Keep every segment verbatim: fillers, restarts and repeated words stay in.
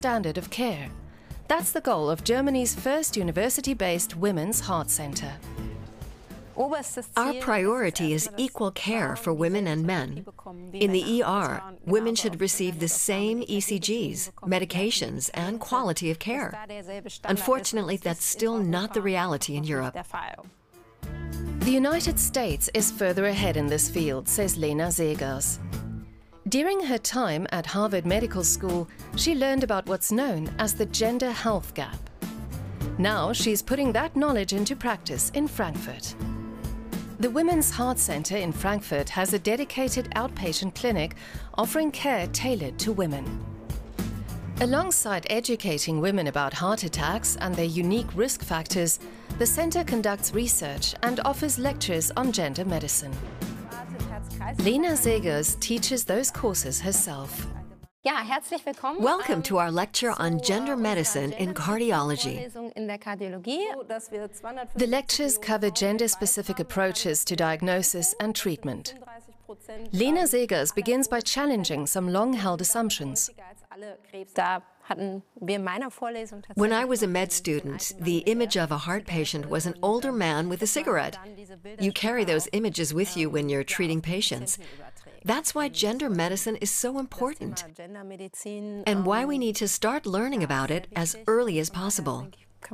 standard of care. That's the goal of Germany's first university-based women's heart center. Our priority is equal care for women and men. In the E R, women should receive the same E C Gs, medications, and quality of care. Unfortunately, that's still not the reality in Europe. The United States is further ahead in this field, says Lena Segers. During her time at Harvard Medical School, she learned about what's known as the gender health gap. Now she's putting that knowledge into practice in Frankfurt. The Women's Heart Center in Frankfurt has a dedicated outpatient clinic offering care tailored to women. Alongside educating women about heart attacks and their unique risk factors, the center conducts research and offers lectures on gender medicine. Lena Segers teaches those courses herself. Welcome to our lecture on gender medicine in cardiology. The lectures cover gender-specific approaches to diagnosis and treatment. Lena Segers begins by challenging some long-held assumptions. When I was a med student, the image of a heart patient was an older man with a cigarette. You carry those images with you when you're treating patients. That's why gender medicine is so important, and why we need to start learning about it as early as possible.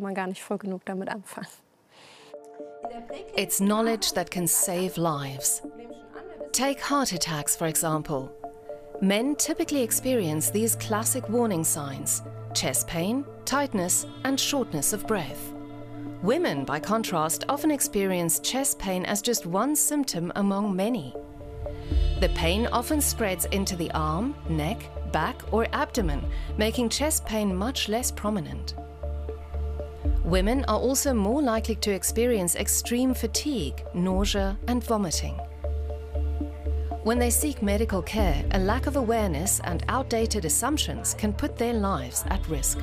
It's knowledge that can save lives. Take heart attacks, for example. Men typically experience these classic warning signs: chest pain, tightness, and shortness of breath. Women, by contrast, often experience chest pain as just one symptom among many. The pain often spreads into the arm, neck, back, or abdomen, making chest pain much less prominent. Women are also more likely to experience extreme fatigue, nausea, and vomiting. When they seek medical care, a lack of awareness and outdated assumptions can put their lives at risk.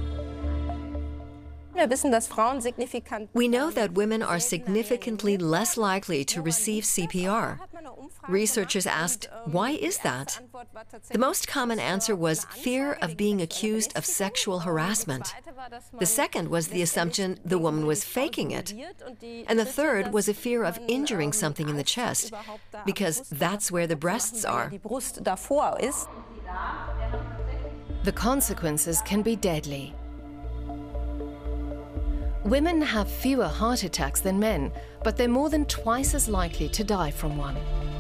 We know that women are significantly less likely to receive C P R. Researchers asked, why is that? The most common answer was fear of being accused of sexual harassment. The second was the assumption the woman was faking it. And the third was a fear of injuring something in the chest, because that's where the breasts are. The consequences can be deadly. Women have fewer heart attacks than men, but they're more than twice as likely to die from one.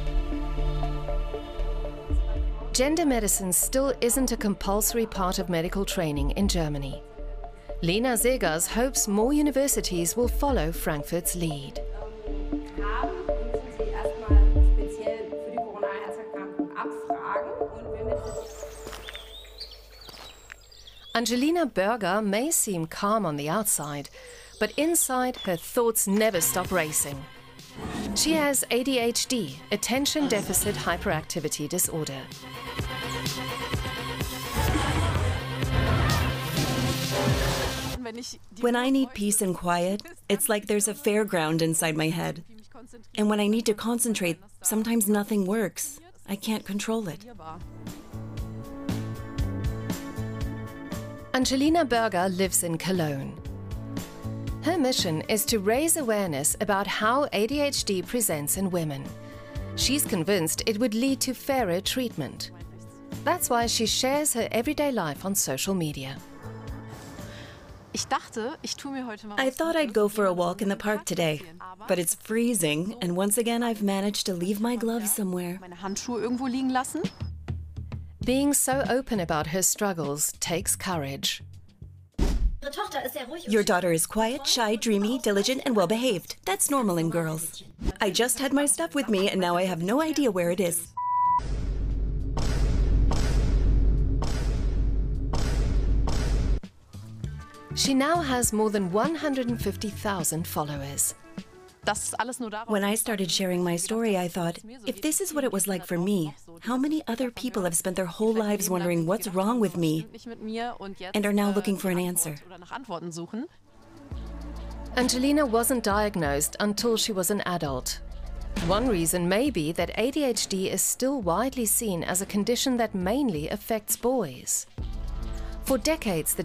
Gender medicine still isn't a compulsory part of medical training in Germany. Lena Segers hopes more universities will follow Frankfurt's lead. Angelina Berger may seem calm on the outside, but inside her thoughts never stop racing. She has A D H D, attention deficit hyperactivity disorder. When I need peace and quiet, it's like there's a fairground inside my head. And when I need to concentrate, sometimes nothing works. I can't control it. Angelina Berger lives in Cologne. Her mission is to raise awareness about how A D H D presents in women. She's convinced it would lead to fairer treatment. That's why she shares her everyday life on social media. I thought I'd go for a walk in the park today, but it's freezing, and once again I've managed to leave my gloves somewhere. Being so open about her struggles takes courage. Your daughter is quiet, shy, dreamy, diligent, and well-behaved. That's normal in girls. I just had my stuff with me, and now I have no idea where it is. She now has more than one hundred fifty thousand followers. When I started sharing my story, I thought, if this is what it was like for me, how many other people have spent their whole lives wondering what's wrong with me and are now looking for an answer? Angelina wasn't diagnosed until she was an adult. One reason may be that A D H D is still widely seen as a condition that mainly affects boys. For decades, the